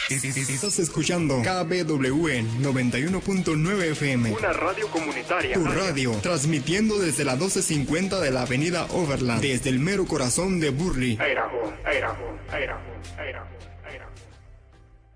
Estás escuchando KBWE 91.9 FM. Una radio comunitaria. Tu radio, transmitiendo desde la 1250 de la avenida Overland, desde el mero corazón de Burley. Idaho.